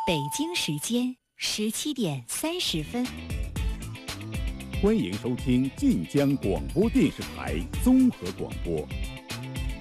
北京时间17:30。 欢迎收听晋江广播电视台综合广播。